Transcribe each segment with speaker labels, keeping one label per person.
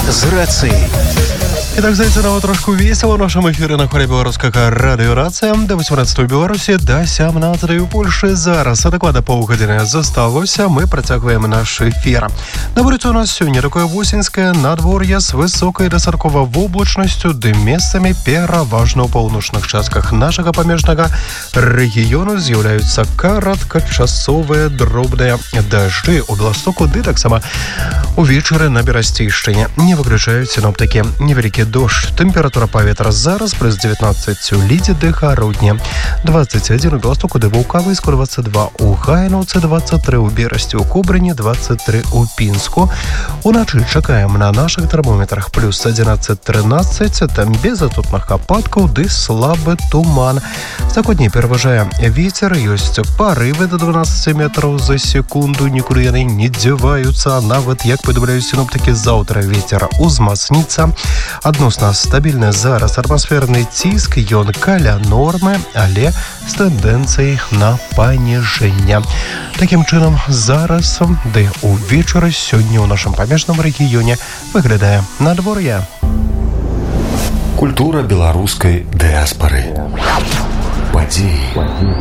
Speaker 1: з рацыяй. І так, здаецца, нават трошку весела ў нашым эфіры на хвалі беларускага радыёрацыя. Да 18 у Беларусі, да 17 у Польшы. Зараз, дакладна паўгадзіны засталося, мы працягваем наш эфір. На вуліцы у нас сёння такое восеньскае надвор'е з высокай дасадковай воблачнасцю, ды месцамі пераважна ў паўночных частках нашага памежнага рэгіёну з'яўляюцца кароткачасовыя дробныя дажджы ў Беластоку, ды таксама увечары на Берасцейшчыне. Не выключаюць сіноптыкі невялікі дождь. Температура паветра зараз плюс 19 у Лідзе ды Гародні, 21 у Беластоку ды Ваўкавыску, 22 у Гайнаўцы, 23 у Берасці, у Кобрыні, 23 у Пінску. Уначы чакаем на наших термометрах плюс 11-13, там без атутных ападкаў ды слабы туман. Сягоння пераважае вецер, ёсць парывы до 12 метраў за секунду, нікуды яны не дзяваюцца, нават, як паведамляюць сіноптыкі, заўтра вецер узмацніцца. Адносна стабільны зараз атмасферны ціск, ён каля нормы, але з тэндэнцыяй на паніжэнне. Такім чынам, зараз, ды увечары сёння ў нашым памежным рэгіёне выглядае надвор'е.
Speaker 2: Культура беларускай дыяспары. Падзеі.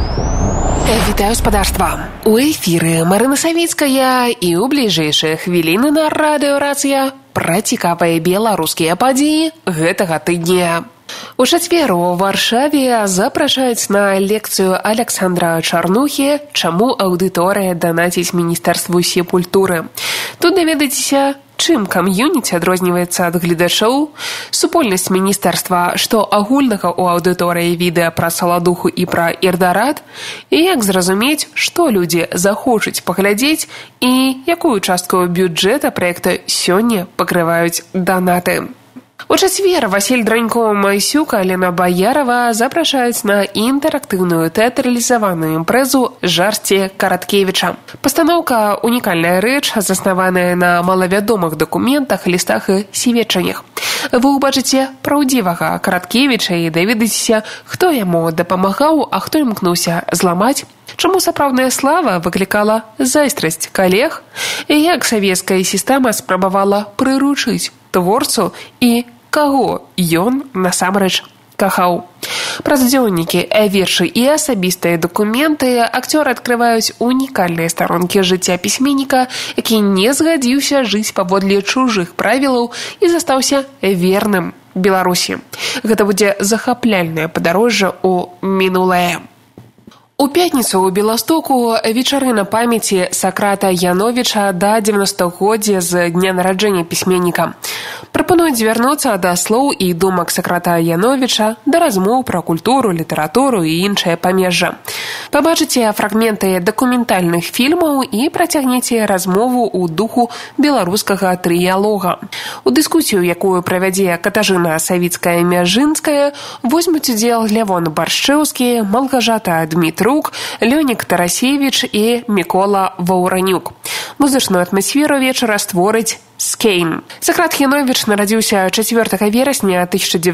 Speaker 3: Вітаю спадарства. У эфіры Марына Савіцкая і ў бліжэйшыя хвіліны на радыёрацыя пра цікавыя беларускія падзеі гэтага тыдня. У чацвер у Варшаве запрашаюць на лекцыю Александра Чарнухі «Чаму аўдыторыя данаціць Міністэрству сепультуры». Тут даведаецеся, чым кам'юніці адрозніваецца ад гледачоў, супольнасць міністэрства, што агульнага ў аўдыторыі відэа пра Саладуху і пра Ірдарат, і як зразумець, што людзі захочуць паглядзець і якую частку бюджэта праекта сёння пакрываюць данаты. У чацвер Васіль Дранько-Масюк, Алена Баярова запрашаюць на інтэрактыўную тэатралізаваную імпрэзу «Жарсці Караткевіча». Пастаноўка – унікальная рэч, заснаваная на малавядомых дакументах, лістах і сведчаннях. Вы ўбачыце праўдзівага Караткевіча і даведаецеся, хто яму дапамагаў, а хто імкнуўся зламаць, чаму сапраўдная слава выклікала зайздрасць калег і як савецкая сістэма спрабавала прыручыць творцу і каго ён насамрэч кахаў. Праз дзённікі, вершы і асабістыя дакументы акцёры адкрываюць унікальныя старонкі жыцця пісьменніка, які не згадзіўся жыць паводле чужых правілаў і застаўся верным Беларусі. Гэта будзе захапляльнае падарожжа ў мінулае. У пятніцу ў Беластоку вечарына памяці Сакрата Яновіча да 90-годдзя з дня нараджэння пісьменніка. Прапануюць звярнуцца да слоў і думак Сакрата Яновіча, да размоў пра культуру, літаратуру і іншае памежжа. Пабачыце фрагменты дакументальных фільмаў і працягніце размову ў духу беларускага трыялога. У дыскусію, якую правядзе Катажына Савіцкая-Мяжынская, возьмуць удзел Лявон Баршчэўскі, Малгажата Дмітрук, Лёнік Тарасевіч і Мікола Ваўранюк. Музычную атмасферу вечара створыць Скейн. Сакрат Яновіч нарадзіўся 4 верасня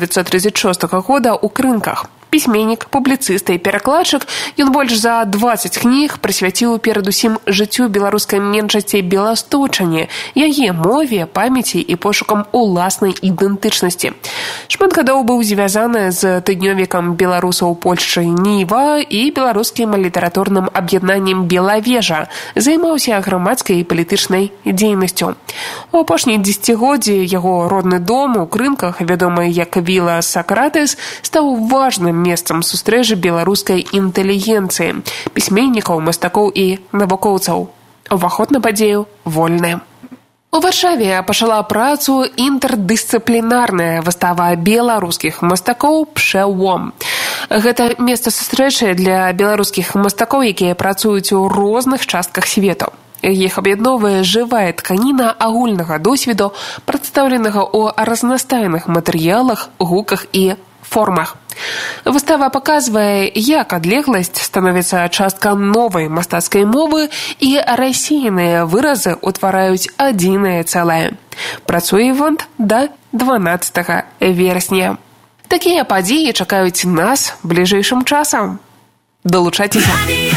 Speaker 3: 1936 года ў Крынках. Пісьменнік, публіцыст і перакладчык, ён больш за 20 кніг прысвяціў перадусім жыццю беларускай меншасці беласточане, яе мове, памяці і пошукам уласнай ідэнтычнасці. Шмат гадоў быў звязаны з тыднёвікам беларусаў Польшчы «Ніва» і беларускім літаратурным аб'яднаннем «Белавежа», займаўся грамадскай і палітычнай дзейнасцю. У апошнія дзесяцігоддзі яго родны дом у Крынках, вядомы як віла Сакратыс, стаў важным месцам сустрэчы беларускай інтэлігенцыі, пісьменнікаў, мастакоў і навукоўцаў. Уваход на падзею вольны. У Варшаве пачала працу інтэрдысцыплінарная выстава беларускіх мастакоў «Пшэвом». Гэта месца сустрэчы для беларускіх мастакоў, якія працуюць у розных частках свету. Іх аб'ядноўвае жывая тканіна агульнага досведу, прадстаўленага ў разнастайных матэрыялах, гуках і формах. Выстава паказвае, як адлегласць становіцца часткай новай мастацкай мовы і рассеяныя выразы ўтвараюць адзінае цэлае. Працуе івент да 12 верасня. Такія падзеі чакаюць нас бліжэйшым часам. Долучайтеся!